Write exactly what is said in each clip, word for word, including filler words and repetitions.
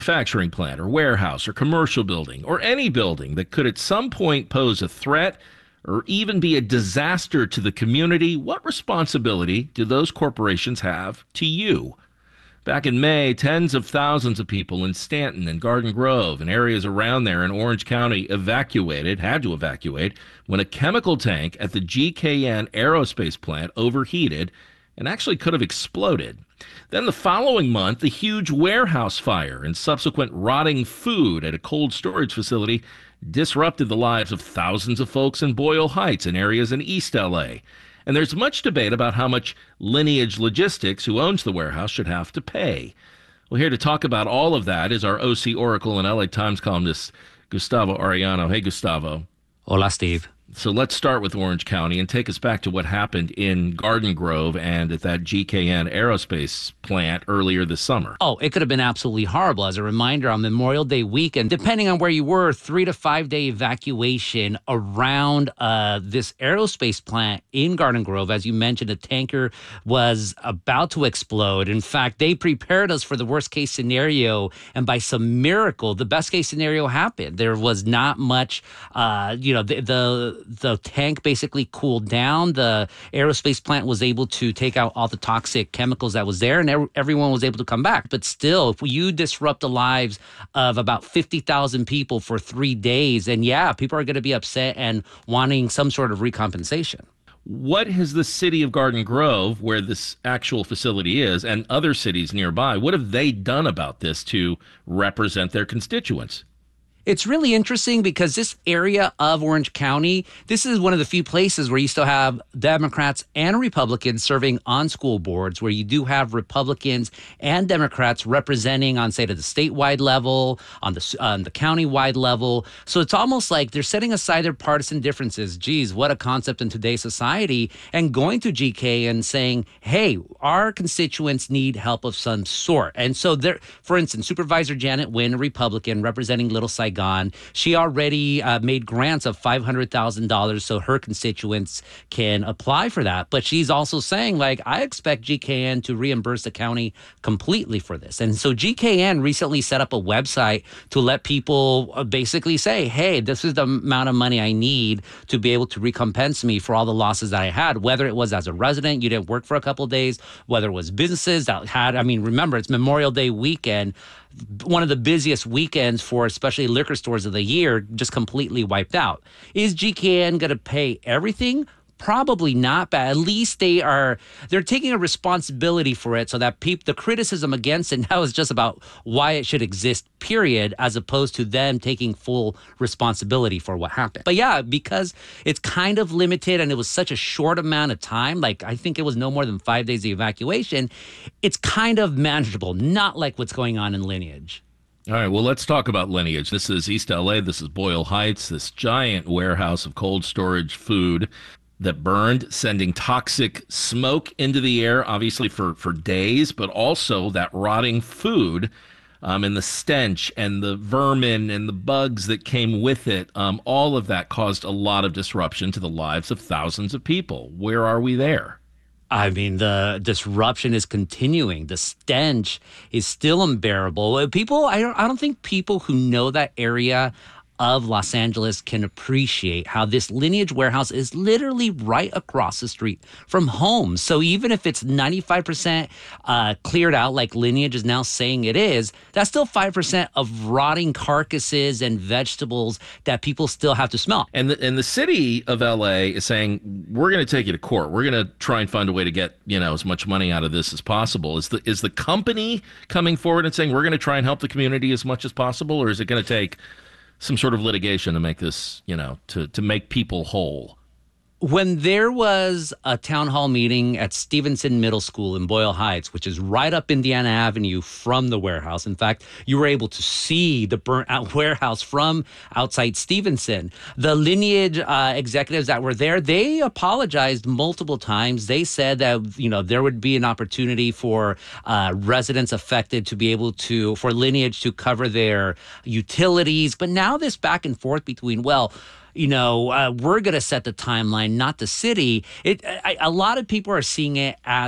manufacturing plant or warehouse or commercial building or any building that could at some point pose a threat or even be a disaster to the community, what responsibility do those corporations have to you? Back in May, tens of thousands of people in Stanton and Garden Grove and areas around there in Orange County evacuated, had to evacuate, when a chemical tank at the G K N aerospace plant overheated and actually could have exploded. Then the following month, the huge warehouse fire and subsequent rotting food at a cold storage facility disrupted the lives of thousands of folks in Boyle Heights and areas in East L A. And there's much debate about how much Lineage Logistics, who owns the warehouse, should have to pay. Well, here to talk about all of that is our O C Oracle and L A Times columnist, Gustavo Arellano. Hey, Gustavo. Hola, Steve. So let's start with Orange County and take us back to what happened in Garden Grove and at that G K N aerospace plant earlier this summer. Oh, it could have been absolutely horrible. As a reminder, on Memorial Day weekend, depending on where you were, three to five day evacuation around uh, this aerospace plant in Garden Grove. As you mentioned, a tanker was about to explode. In fact, they prepared us for the worst case scenario. And by some miracle, the best case scenario happened. There was not much, uh, you know, the, the The tank basically cooled down. The aerospace plant was able to take out all the toxic chemicals that was there, and ev- everyone was able to come back. But still, if you disrupt the lives of about fifty thousand people for three days, and yeah, people are going to be upset and wanting some sort of recompensation. What has the city of Garden Grove, where this actual facility is, and other cities nearby, what have they done about this to represent their constituents? It's really interesting because this area of Orange County, this is one of the few places where you still have Democrats and Republicans serving on school boards, where you do have Republicans and Democrats representing on, say, to the statewide level, on the on the county-wide level. So it's almost like they're setting aside their partisan differences. Geez, what a concept in today's society. And going to G K and saying, hey, our constituents need help of some sort. And so there, for instance, Supervisor Janet Wynn, a Republican representing Little Saigon, Gone. She already uh, made grants of five hundred thousand dollars so her constituents can apply for that. But she's also saying, like, I expect G K N to reimburse the county completely for this. And so G K N recently set up a website to let people uh, basically say, hey, this is the amount of money I need to be able to recompense me for all the losses that I had, whether it was as a resident, you didn't work for a couple of days, whether it was businesses that had, I mean, remember, it's Memorial Day weekend, one of the busiest weekends for especially liquor stores of the year, just completely wiped out. Is G K N going to pay everything? Probably not, but at least they are, they're taking a responsibility for it so that people, the criticism against it now is just about why it should exist, period, as opposed to them taking full responsibility for what happened. But yeah, because it's kind of limited and it was such a short amount of time, like I think it was no more than five days of evacuation, it's kind of manageable, not like what's going on in Lineage. All right, well, let's talk about Lineage. This is East L A. This is Boyle Heights, this giant warehouse of cold storage food that burned, sending toxic smoke into the air, obviously for, for days, but also that rotting food um, and the stench and the vermin and the bugs that came with it. Um, all of that caused a lot of disruption to the lives of thousands of people. Where are we there? I mean, the disruption is continuing. The stench is still unbearable. People, I don't, I don't think people who know that area of Los Angeles can appreciate how this Lineage warehouse is literally right across the street from home. So even if it's ninety-five percent uh, cleared out, like Lineage is now saying it is, that's still five percent of rotting carcasses and vegetables that people still have to smell. And the, and the city of L A is saying, we're going to take you to court. We're going to try and find a way to get, you know, as much money out of this as possible. Is the, is the company coming forward and saying, we're going to try and help the community as much as possible? Or is it going to take some sort of litigation to make this, you know, to, to make people whole? When there was a town hall meeting at Stevenson Middle School in Boyle Heights, which is right up Indiana Avenue from the warehouse. In fact, you were able to see the burnt out warehouse from outside Stevenson. The Lineage uh, executives that were there, they apologized multiple times. They said that, you know, there would be an opportunity for uh, residents affected to be able to, for Lineage to cover their utilities. But now this back and forth between, well, you know, uh, we're going to set the timeline, not the city. It, I, a lot of people are seeing it as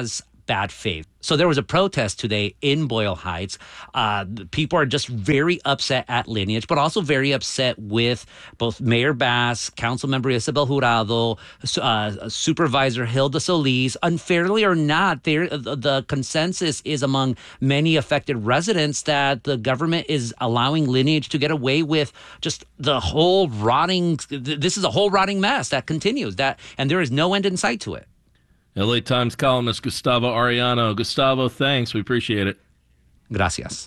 bad faith. So there was a protest today in Boyle Heights. Uh, people are just very upset at Lineage, but also very upset with both Mayor Bass, Councilmember Isabel Jurado, uh, Supervisor Hilda Solis. Unfairly or not, there the consensus is among many affected residents that the government is allowing Lineage to get away with just the whole rotting. This is a whole rotting mess that continues. That and there is no end in sight to it. L A Times columnist Gustavo Arellano. Gustavo, thanks. We appreciate it. Gracias.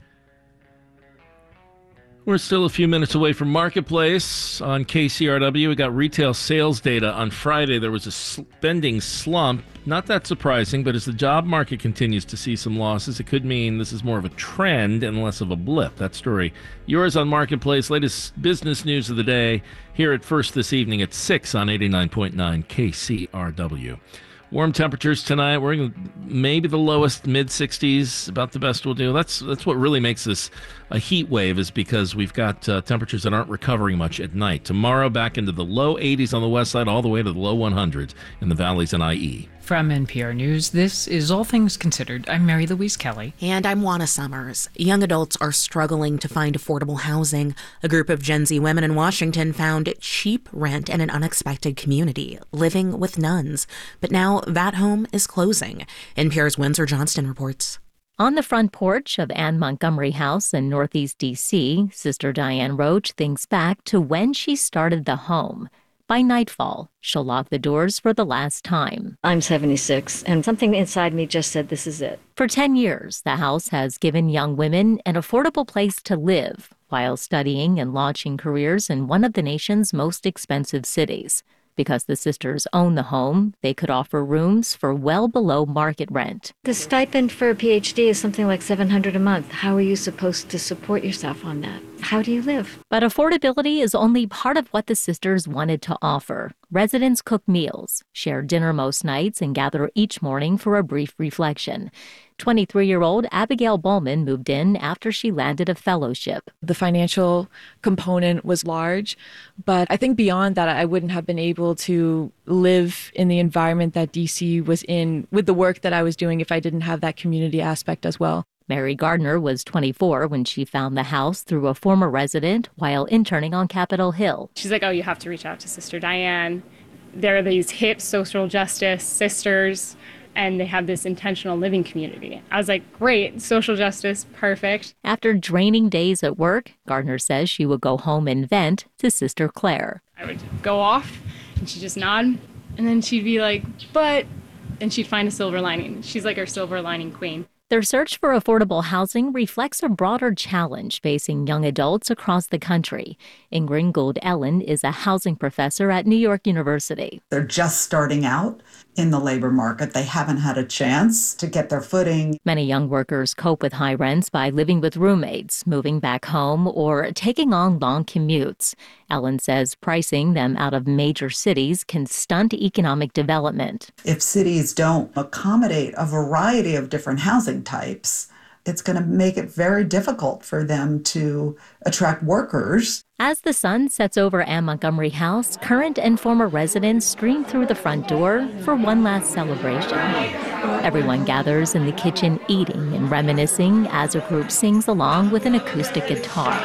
We're still a few minutes away from Marketplace on K C R W. We got retail sales data on Friday. There was a spending slump. Not that surprising, but as the job market continues to see some losses, it could mean this is more of a trend and less of a blip. That story, yours on Marketplace. Latest business news of the day here at First this evening at six on eighty-nine point nine K C R W. Warm temperatures tonight. We're in maybe the lowest mid sixties, about the best we'll do. That's that's what really makes this a heat wave, is because we've got uh, temperatures that aren't recovering much at night. Tomorrow back into the low eighties on the west side, all the way to the low hundreds in the valleys and I E. From N P R News, this is All Things Considered. I'm Mary Louise Kelly. And I'm Juana Summers. Young adults are struggling to find affordable housing. A group of Gen Z women in Washington found cheap rent in an unexpected community, living with nuns. But now that home is closing. N P R's Windsor Johnston reports. On the front porch of Anne Montgomery House in Northeast D C, Sister Diane Roach thinks back to when she started the home. By nightfall, she'll lock the doors for the last time. I'm seventy-six, and something inside me just said, this is it. For ten years, the house has given young women an affordable place to live while studying and launching careers in one of the nation's most expensive cities. Because the sisters own the home, they could offer rooms for well below market rent. The stipend for a P H D is something like seven hundred dollars a month. How are you supposed to support yourself on that? How do you live? But affordability is only part of what the sisters wanted to offer. Residents cook meals, share dinner most nights, and gather each morning for a brief reflection. twenty-three-year-old Abigail Bowman moved in after she landed a fellowship. The financial component was large, but I think beyond that, I wouldn't have been able to live in the environment that D C was in with the work that I was doing if I didn't have that community aspect as well. Mary Gardner was twenty-four when she found the house through a former resident while interning on Capitol Hill. She's like, oh, you have to reach out to Sister Diane. There are these hip social justice sisters, and they have this intentional living community. I was like, great, social justice, perfect. After draining days at work, Gardner says she would go home and vent to Sister Claire. I would go off, and she'd just nod, and then she'd be like, but, and she'd find a silver lining. She's like our silver lining queen. Their search for affordable housing reflects a broader challenge facing young adults across the country. Ingrid Gould Ellen is a housing professor at New York University. They're just starting out in the labor market. They haven't had a chance to get their footing. Many young workers cope with high rents by living with roommates, moving back home, or taking on long commutes. Ellen says pricing them out of major cities can stunt economic development. If cities don't accommodate a variety of different housing types, it's going to make it very difficult for them to attract workers. As the sun sets over Anne Montgomery House, current and former residents stream through the front door for one last celebration. Everyone gathers in the kitchen eating and reminiscing as a group sings along with an acoustic guitar.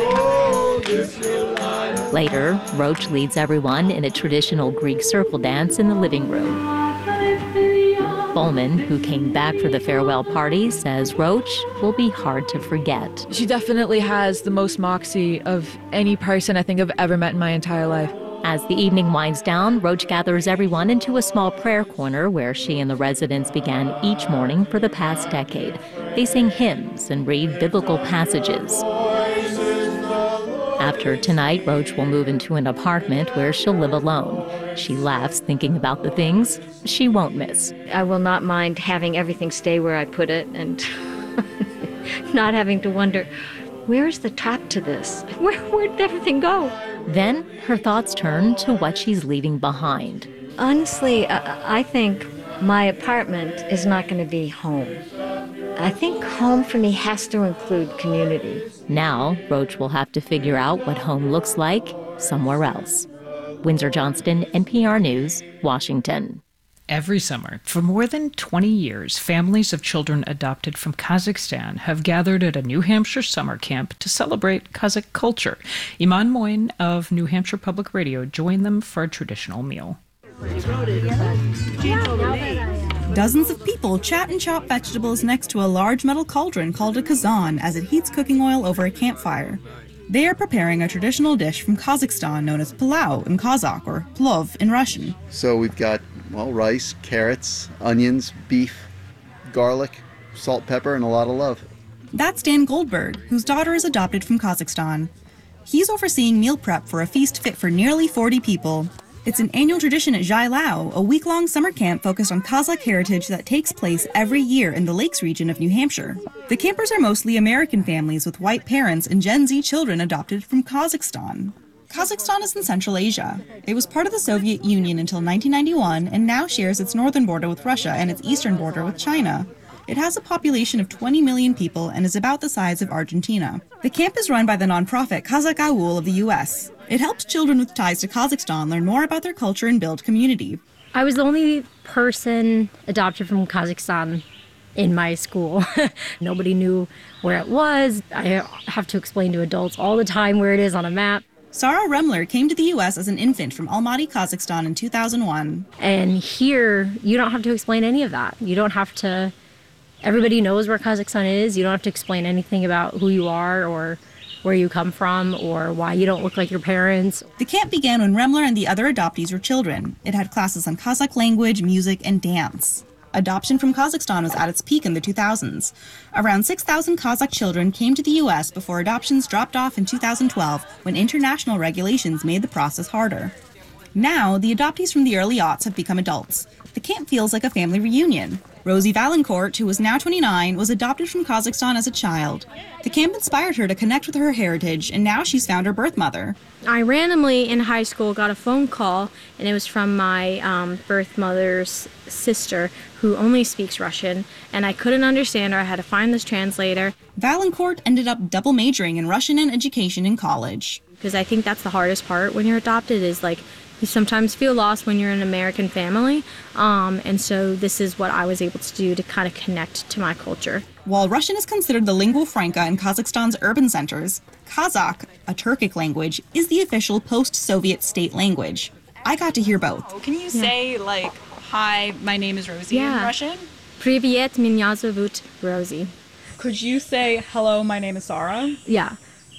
Later, Roach leads everyone in a traditional Greek circle dance in the living room. Bowman, who came back for the farewell party, says Roach will be hard to forget. She definitely has the most moxie of any person I think I've ever met in my entire life. As the evening winds down, Roach gathers everyone into a small prayer corner where she and the residents began each morning for the past decade. They sing hymns and read biblical passages. After tonight, Roach will move into an apartment where she'll live alone. She laughs thinking about the things she won't miss. I will not mind having everything stay where I put it and not having to wonder, where is the top to this? Where, where'd everything go? Then her thoughts turn to what she's leaving behind. Honestly, I, I think my apartment is not going to be home. I think home for me has to include community. Now, Roach will have to figure out what home looks like somewhere else. Windsor Johnston, N P R News, Washington. Every summer, for more than twenty years, families of children adopted from Kazakhstan have gathered at a New Hampshire summer camp to celebrate Kazakh culture. Iman Moin of New Hampshire Public Radio joined them for a traditional meal. Dozens of people chat and chop vegetables next to a large metal cauldron called a kazan as it heats cooking oil over a campfire. They are preparing a traditional dish from Kazakhstan known as pilau in Kazakh or plov in Russian. So we've got, well, rice, carrots, onions, beef, garlic, salt, pepper, and a lot of love. That's Dan Goldberg, whose daughter is adopted from Kazakhstan. He's overseeing meal prep for a feast fit for nearly forty people. It's an annual tradition at Zhai Lao, a week-long summer camp focused on Kazakh heritage that takes place every year in the Lakes region of New Hampshire. The campers are mostly American families with white parents and Gen Z children adopted from Kazakhstan. Kazakhstan is in Central Asia. It was part of the Soviet Union until nineteen ninety-one and now shares its northern border with Russia and its eastern border with China. It has a population of twenty million people and is about the size of Argentina. The camp is run by the nonprofit Kazakh Aul of the U S. It helps children with ties to Kazakhstan learn more about their culture and build community. I was the only person adopted from Kazakhstan in my school. Nobody knew where it was. I have to explain to adults all the time where it is on a map. Sarah Remler came to the U S as an infant from Almaty, Kazakhstan in two thousand one. And here, you don't have to explain any of that. You don't have to... Everybody knows where Kazakhstan is. You don't have to explain anything about who you are or where you come from or why you don't look like your parents. The camp began when Remler and the other adoptees were children. It had classes on Kazakh language, music, and dance. Adoption from Kazakhstan was at its peak in the two thousands. Around six thousand Kazakh children came to the U S before adoptions dropped off in two thousand twelve when international regulations made the process harder. Now, the adoptees from the early aughts have become adults. The camp feels like a family reunion. Rosie Valancourt, who is now twenty-nine, was adopted from Kazakhstan as a child. The camp inspired her to connect with her heritage, and now she's found her birth mother. I randomly in high school got a phone call, and it was from my um, birth mother's sister, who only speaks Russian, and I couldn't understand her. I had to find this translator. Valancourt ended up double majoring in Russian and education in college. Because I think that's the hardest part when you're adopted is like, you sometimes feel lost when you're an American family, um, and so this is what I was able to do to kind of connect to my culture. While Russian is considered the lingua franca in Kazakhstan's urban centers, Kazakh, a Turkic language, is the official post-Soviet state language. I got to hear both. Can you say, yeah. like, hi, my name is Rosie yeah. in Russian? Привет, меня зовут Rosie. Could you say, hello, my name is Sarah? Yeah.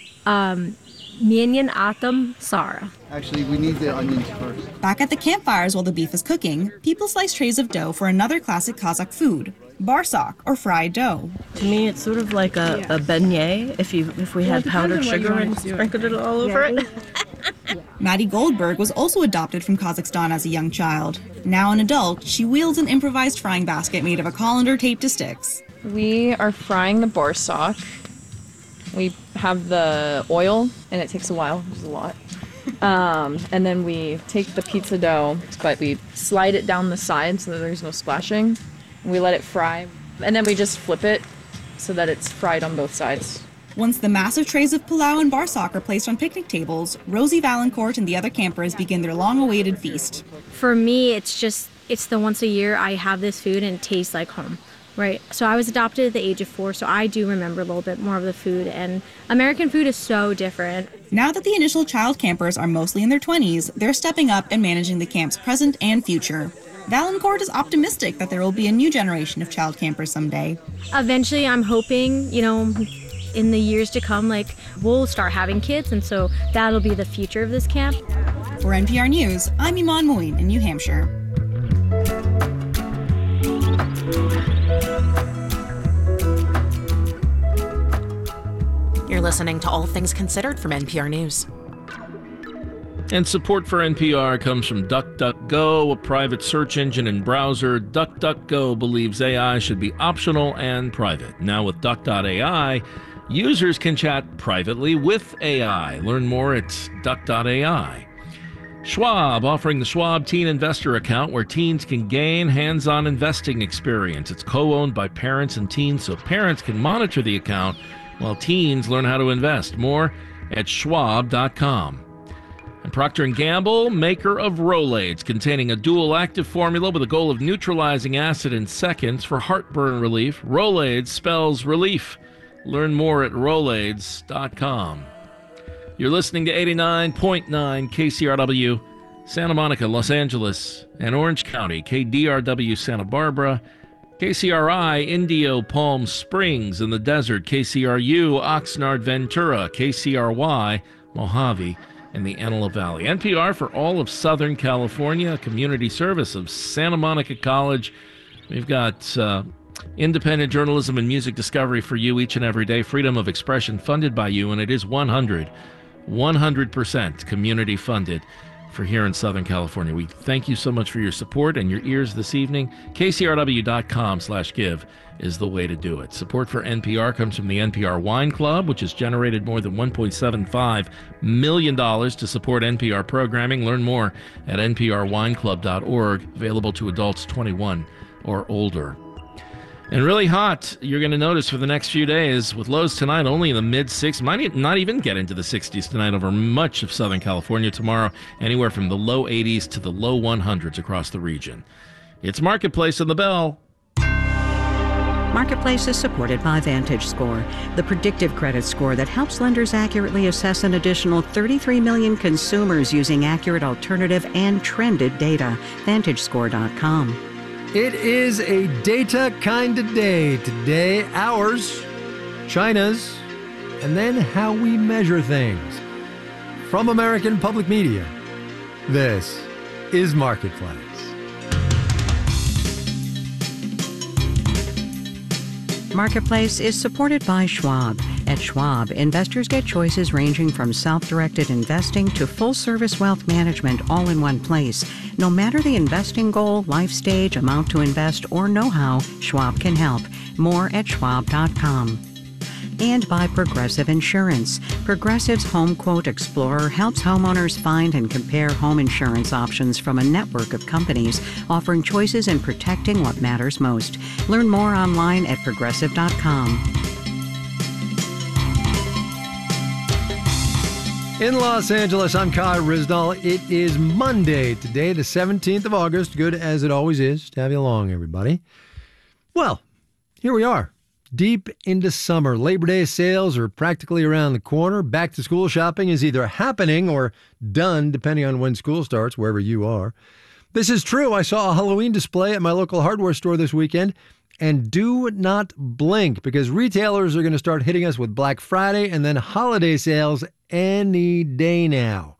Um, Меня Atom Sarah. Actually, we need the onions first. Back at the campfires while the beef is cooking, people slice trays of dough for another classic Kazakh food, barsak, or fried dough. To me, it's sort of like a, a beignet if you if we had powdered sugar and sprinkled it all over it. Maddie Goldberg was also adopted from Kazakhstan as a young child. Now an adult, she wields an improvised frying basket made of a colander taped to sticks. We are frying the barsak. We have the oil, and it takes a while, which is a lot. Um, and then we take the pizza dough, but we slide it down the side so that there's no splashing. We let it fry, and then we just flip it so that it's fried on both sides. Once the massive trays of pilau and barsak are placed on picnic tables, Rosie Valancourt and the other campers begin their long-awaited feast. For me, it's just, it's the once a year I have this food and it tastes like home. Right. So I was adopted at the age of four, so I do remember a little bit more of the food, and American food is so different. Now that the initial child campers are mostly in their twenties, they're stepping up and managing the camp's present and future. Valancourt is optimistic that there will be a new generation of child campers someday. Eventually, I'm hoping, you know, in the years to come, like, we'll start having kids, and so that'll be the future of this camp. For N P R News, I'm Iman Moin in New Hampshire. You're listening to All Things Considered from N P R News. And support for N P R comes from DuckDuckGo, a private search engine and browser. DuckDuckGo believes A I should be optional and private. Now with Duck dot A I, users can chat privately with A I. Learn more at Duck dot A I. Schwab, offering the Schwab Teen Investor Account where teens can gain hands-on investing experience. It's co-owned by parents and teens, so parents can monitor the account while teens learn how to invest. More at schwab dot com. And Procter and Gamble, maker of Rolaids, containing a dual active formula with a goal of neutralizing acid in seconds for heartburn relief. Rolaids spells relief. Learn more at rolaids dot com. You're listening to eighty-nine point nine K C R W, Santa Monica, Los Angeles, and Orange County, K D R W Santa Barbara, K C R I Indio Palm Springs in the desert, K C R U Oxnard Ventura, K C R Y Mojave, and the Antelope Valley. N P R for all of Southern California, a community service of Santa Monica College. We've got uh, independent journalism and music discovery for you each and every day. Freedom of expression funded by you, and it is one hundred, one hundred percent community funded for here in Southern California. We thank you so much for your support and your ears this evening. K C R W dot com slash give is the way to do it. Support for N P R comes from the N P R Wine Club, which has generated more than one point seven five million dollars to support N P R programming. Learn more at N P R wine club dot org, available to adults twenty-one or older. And really hot, you're going to notice for the next few days, with lows tonight only in the mid-sixties. Might not even get into the sixties tonight over much of Southern California. Tomorrow, anywhere from the low eighties to the low hundreds across the region. It's Marketplace on the Bell. Marketplace is supported by VantageScore, the predictive credit score that helps lenders accurately assess an additional thirty-three million consumers using accurate alternative and trended data. Vantage Score dot com. It is a data kind of day today. Ours, China's, and then how we measure things. From American Public Media, this is Marketplace. Marketplace is supported by Schwab. At Schwab, investors get choices ranging from self-directed investing to full-service wealth management all in one place. No matter the investing goal, life stage, amount to invest, or know-how, Schwab can help. More at schwab dot com. And by Progressive Insurance. Progressive's Home Quote Explorer helps homeowners find and compare home insurance options from a network of companies, offering choices and protecting what matters most. Learn more online at progressive dot com. In Los Angeles, I'm Kai Rizdal. It is Monday today, the seventeenth of August. Good as it always is to have you along, everybody. Well, here we are. Deep into summer. Labor Day sales are practically around the corner. Back to school shopping is either happening or done, depending on when school starts, wherever you are. This is true. I saw a Halloween display at my local hardware store this weekend. And do not blink, because retailers are going to start hitting us with Black Friday and then holiday sales any day now.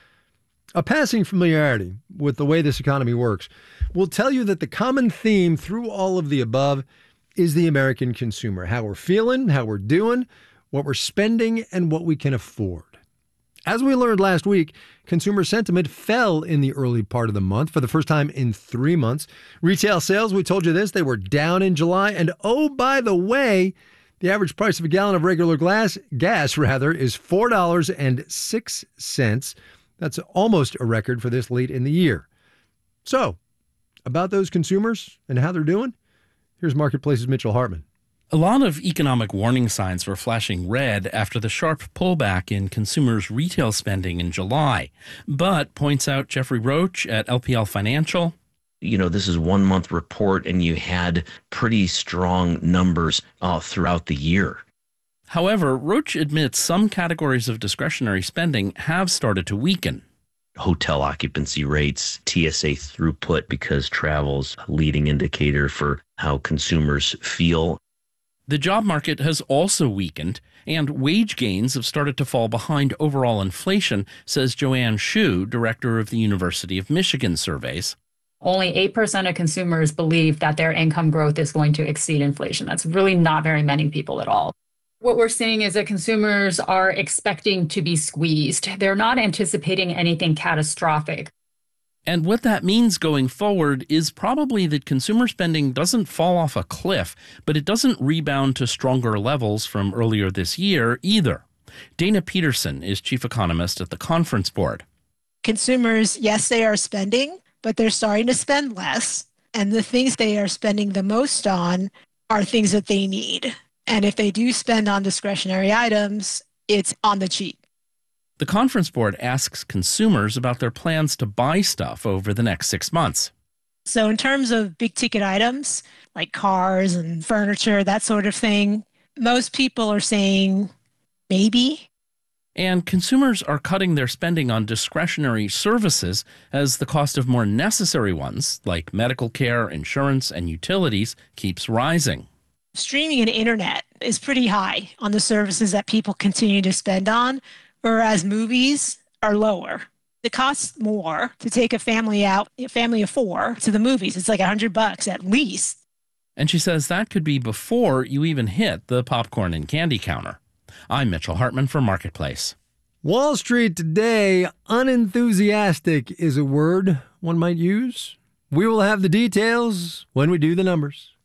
A passing familiarity with the way this economy works will tell you that the common theme through all of the above is the American consumer. How we're feeling, how we're doing, what we're spending, and what we can afford. As we learned last week, consumer sentiment fell in the early part of the month for the first time in three months. Retail sales, we told you this, they were down in July. And oh, by the way, the average price of a gallon of regular glass, gas rather, is four dollars and six cents. That's almost a record for this late in the year. So, about those consumers and how they're doing, here's Marketplace's Mitchell Hartman. A lot of economic warning signs were flashing red after the sharp pullback in consumers' retail spending in July. But, points out Jeffrey Roach at L P L Financial, you know, this is one month report and you had pretty strong numbers uh, throughout the year. However, Roach admits some categories of discretionary spending have started to weaken. Hotel occupancy rates, T S A throughput, because travel's a leading indicator for how consumers feel. The job market has also weakened, and wage gains have started to fall behind overall inflation, says Joanne Shu, director of the University of Michigan surveys. Only eight percent of consumers believe that their income growth is going to exceed inflation. That's really not very many people at all. What we're seeing is that consumers are expecting to be squeezed. They're not anticipating anything catastrophic. And what that means going forward is probably that consumer spending doesn't fall off a cliff, but it doesn't rebound to stronger levels from earlier this year either. Dana Peterson is chief economist at the Conference Board. Consumers, yes, they are spending, but they're starting to spend less. And the things they are spending the most on are things that they need. And if they do spend on discretionary items, it's on the cheap. The Conference Board asks consumers about their plans to buy stuff over the next six months. So in terms of big ticket items like cars and furniture, that sort of thing, most people are saying maybe. And consumers are cutting their spending on discretionary services as the cost of more necessary ones, like medical care, insurance, and utilities, keeps rising. Streaming and internet is pretty high on the services that people continue to spend on, whereas movies are lower. It costs more to take a family out, a family of four, to the movies. It's like a hundred bucks at least. And she says that could be before you even hit the popcorn and candy counter. I'm Mitchell Hartman for Marketplace. Wall Street today, unenthusiastic is a word one might use. We will have the details when we do the numbers.